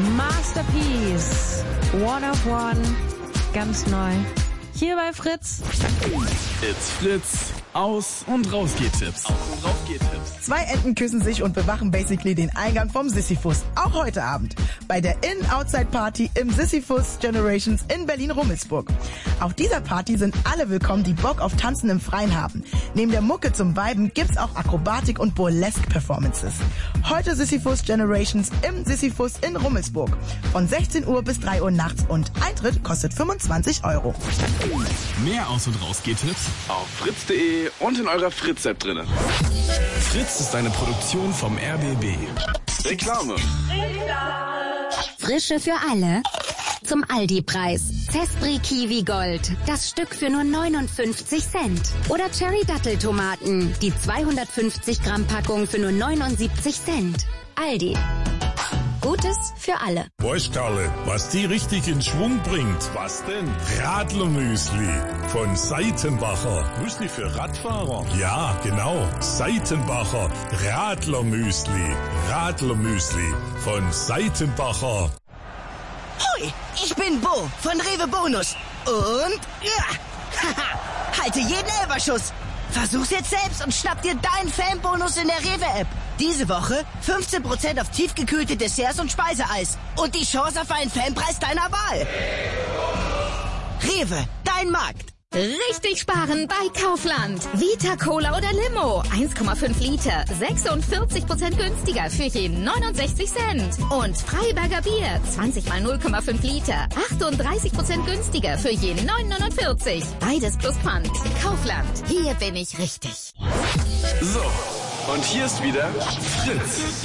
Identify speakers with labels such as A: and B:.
A: Masterpiece, One of One, ganz neu. Hier bei Fritz.
B: It's Fritz. Aus- und Rausgeht-Tipps.
C: Zwei Enten küssen sich und bewachen basically den Eingang vom Sisyphus. Auch heute Abend. Bei der In-Outside-Party im Sisyphus Generations in Berlin-Rummelsburg. Auf dieser Party sind alle willkommen, die Bock auf Tanzen im Freien haben. Neben der Mucke zum Viben gibt's auch Akrobatik und Burlesque-Performances. Heute Sisyphus Generations im Sisyphus in Rummelsburg. Von 16 Uhr bis 3 Uhr nachts und Eintritt kostet 25 €.
B: Mehr Aus- und Rausgeht-Tipps auf fritz.de und in eurer Fritz-App drin. Fritz ist eine Produktion vom RBB. Reklame.
D: Frische für alle. Zum Aldi-Preis. Zespri Kiwi Gold. Das Stück für nur 59 Cent. Oder Cherry Datteltomaten. Die 250 Gramm Packung für nur 79 Cent. Aldi. Gutes für alle.
E: Weißt Karle, was die richtig in Schwung bringt? Was denn? Radlermüsli von Seitenbacher. Müsli für Radfahrer? Ja, genau. Seitenbacher Radlermüsli. Radlermüsli von Seitenbacher.
F: Hoi, ich bin Bo von Rewe Bonus. Und halte jeden Elferschuss. Versuch's jetzt selbst und schnapp dir deinen Fanbonus in der Rewe-App. Diese Woche 15% auf tiefgekühlte Desserts und Speiseeis. Und die Chance auf einen Fanpreis deiner Wahl. Rewe, dein Markt.
G: Richtig sparen bei Kaufland. Vita Cola oder Limo. 1,5 Liter. 46% günstiger für jeden 69 Cent. Und Freiberger Bier. 20 mal 0,5 Liter. 38% günstiger für jeden 9,49. Beides plus Pfand. Kaufland. Hier bin ich richtig.
B: So, und hier ist wieder Fritz.